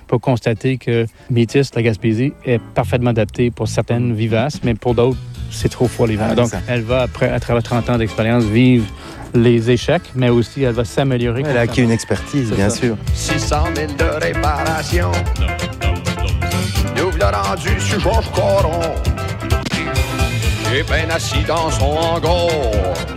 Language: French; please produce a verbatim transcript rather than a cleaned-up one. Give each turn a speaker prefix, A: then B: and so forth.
A: pour constater que Métis, la Gaspésie, est parfaitement adaptée pour certaines vivaces, mais pour d'autres, c'est trop froid l'hiver. Ah, donc, ça. Elle va, après, à travers trente ans d'expérience, vivre les échecs, mais aussi elle va s'améliorer.
B: Elle a acquis une expertise, c'est bien ça. Sûr.
C: six cent mille de réparation. Nous l'a rendu sur Georges Coron. J'ai bien assis dans son hangar.